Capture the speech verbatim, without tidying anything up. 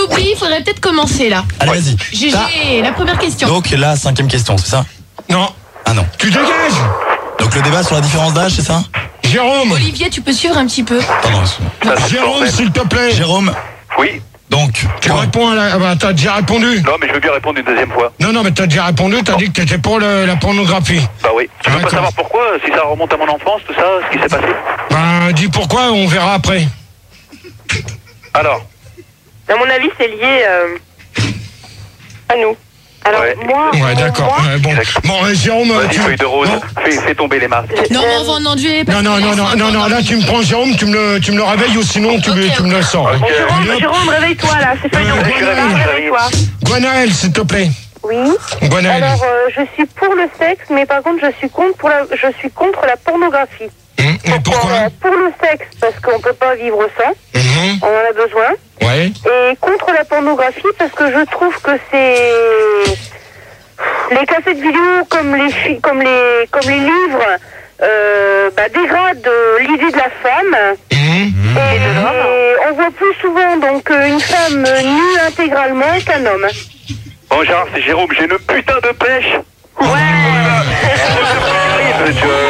Oui, il faudrait peut-être commencer là. Allez, vas-y. G G, Ah. la première question. Donc la cinquième question, c'est ça? Non. Ah non. Tu dégages. Donc le débat sur la différence d'âge, c'est ça? Jérôme. Olivier, tu peux suivre un petit peu. Pardon, excuse-moi. Jérôme, s'il te plaît. Jérôme, Oui. donc. Tu quoi réponds à la... Ah bah, t'as déjà répondu. Non, mais je veux bien répondre une deuxième fois. Non, non, mais t'as déjà répondu, t'as dit que t'étais pour le- la pornographie. Bah oui. Tu veux pas D'accord. savoir pourquoi, si ça remonte à mon enfance, tout ça, ce qui s'est passé? Ben, dis pourquoi, on verra après. Alors, À mon avis, c'est lié euh, à nous. Alors, Ouais. moi. Ouais, d'accord. moi, Ouais, bon, Exact. bon euh, Jérôme, euh, vas-y, tu... feuille de rose, Non, fais, fais tomber les masques. Non, mais on va en endurer. non, non, non, non, non, non, là, tu me prends Jérôme, tu me le, tu me le réveilles ou sinon tu, me, Ok, tu me le sors. ok. Bon, Jérôme, Allez, hop. Jérôme, réveille-toi là, c'est feuille de Euh, rose. Gwenaël. Réveille-toi. Gwenaël, s'il te plaît. Oui. Gwenaël. Alors, euh, je suis pour le sexe, mais par contre, je suis contre, pour la, je suis contre la pornographie. Hum, et pourquoi Euh, Pour le sexe, parce qu'on peut pas vivre sans, Mhm. on en a besoin. Ouais. Et contre la pornographie, parce que je trouve que c'est... Les cassettes vidéo, comme les, fi- comme les, comme les livres, euh, bah, dégradent euh, l'idée de la femme. Mhm. Et, et on voit plus souvent donc euh, une femme euh, nue intégralement qu'un homme. Bon, Gérard, c'est Jérôme, j'ai une putain de pêche. Ouais. Tu vois.